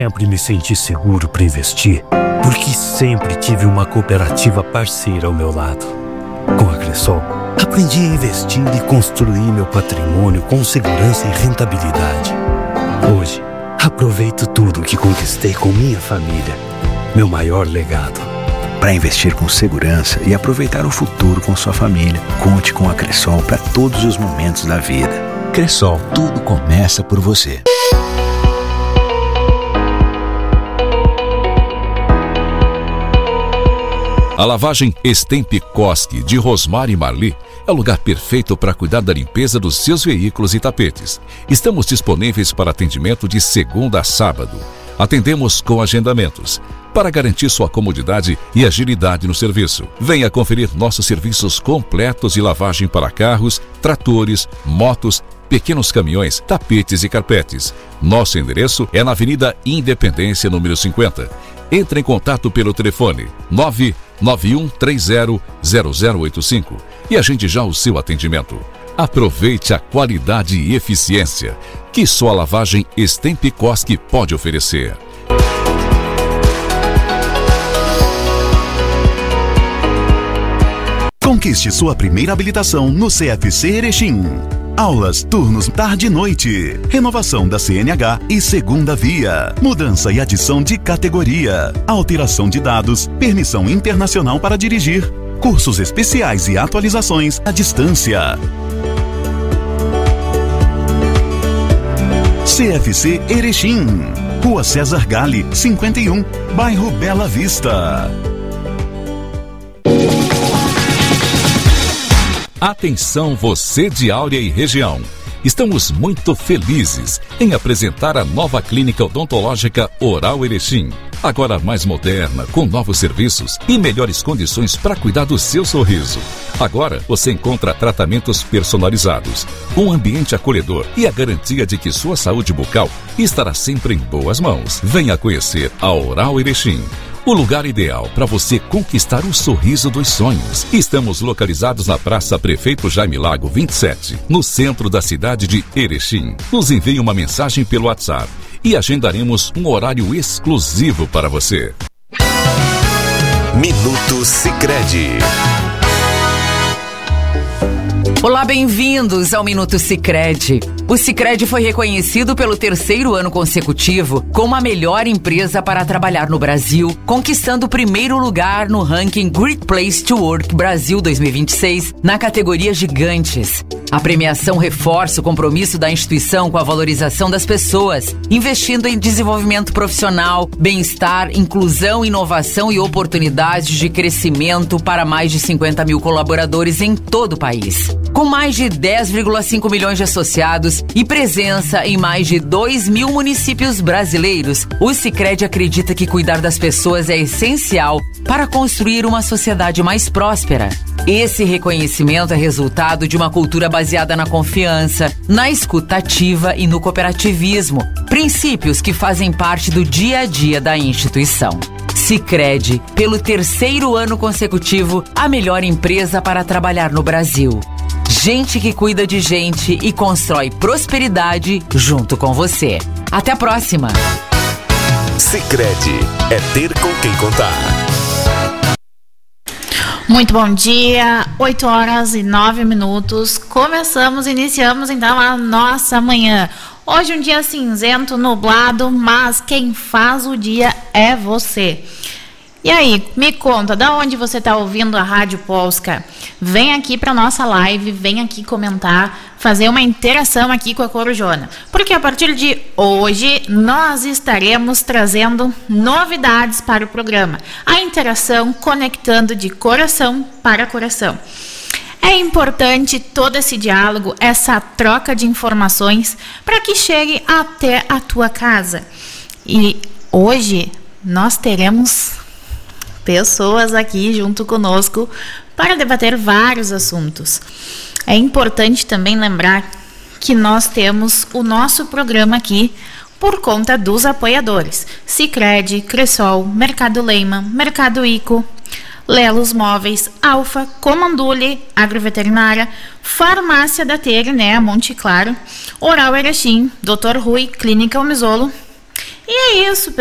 Sempre me senti seguro para investir, porque sempre tive uma cooperativa parceira ao meu lado. Com a Cressol, aprendi a investir e construir meu patrimônio com segurança e rentabilidade. Hoje, aproveito tudo que conquistei com minha família, meu maior legado. Para investir com segurança e aproveitar o futuro com sua família, conte com a Cressol para todos os momentos da vida. Cressol, tudo começa por você. A lavagem Stempkoski de Rosmar e Marli é o lugar perfeito para cuidar da limpeza dos seus veículos e tapetes. Estamos disponíveis para atendimento de segunda a sábado. Atendemos com agendamentos, para garantir sua comodidade e agilidade no serviço. Venha conferir nossos serviços completos de lavagem para carros, tratores, motos, pequenos caminhões, tapetes e carpetes. Nosso endereço é na Avenida Independência, número 50. Entre em contato pelo telefone 991300085 e agende já o seu atendimento. Aproveite a qualidade e eficiência que só a lavagem Stempkoski pode oferecer. Conquiste sua primeira habilitação no CFC Erechim. Aulas, turnos, tarde e noite. Renovação da CNH e segunda via. Mudança e adição de categoria. Alteração de dados. Permissão internacional para dirigir. Cursos especiais e atualizações à distância. CFC Erechim. Rua César Gale, 51, bairro Bela Vista. Atenção você de Áurea e região. Estamos muito felizes em apresentar a nova clínica odontológica Oral Erechim. Agora mais moderna, com novos serviços e melhores condições para cuidar do seu sorriso. Agora você encontra tratamentos personalizados, um ambiente acolhedor e a garantia de que sua saúde bucal estará sempre em boas mãos. Venha conhecer a Oral Erechim. O lugar ideal para você conquistar o sorriso dos sonhos. Estamos localizados na Praça Prefeito Jaime Lago 27, no centro da cidade de Erechim. Nos envie uma mensagem pelo WhatsApp e agendaremos um horário exclusivo para você. Minuto Sicredi. Olá, bem-vindos ao Minuto Sicredi. O Sicredi foi reconhecido pelo 3º ano consecutivo como a melhor empresa para trabalhar no Brasil, conquistando o 1º lugar no ranking Great Place to Work Brasil 2026 na categoria Gigantes. A premiação reforça o compromisso da instituição com a valorização das pessoas, investindo em desenvolvimento profissional, bem-estar, inclusão, inovação e oportunidades de crescimento para mais de 50 mil colaboradores em todo o país. Com mais de 10,5 milhões de associados e presença em mais de 2 mil municípios brasileiros, o Sicredi acredita que cuidar das pessoas é essencial para construir uma sociedade mais próspera. Esse reconhecimento é resultado de uma cultura baseada na confiança, na escuta ativa e no cooperativismo, princípios que fazem parte do dia a dia da instituição. Sicredi, pelo 3º ano consecutivo, a melhor empresa para trabalhar no Brasil. Gente que cuida de gente e constrói prosperidade junto com você. Até a próxima! Sicredi é ter com quem contar. Muito bom dia, 8h09. Iniciamos então a nossa manhã. Hoje um dia cinzento, nublado, mas quem faz o dia é você. E aí, me conta, da onde você está ouvindo a Rádio Polska? Vem aqui para nossa live, vem aqui comentar, fazer uma interação aqui com a Corujona. Porque a partir de hoje, nós estaremos trazendo novidades para o programa. A interação conectando de coração para coração. É importante todo esse diálogo, essa troca de informações, para que chegue até a tua casa. E hoje, nós teremos pessoas aqui junto conosco para debater vários assuntos. É importante também lembrar que nós temos o nosso programa aqui por conta dos apoiadores: Sicredi, Cressol, Mercado Lema, Mercado Ico, Lelos Móveis, Alfa, Comandule, Agroveterinária, Farmácia da Tere, a Monte Claro, Oral Erechim, Dr. Rui, Clínica Umizolo E é isso,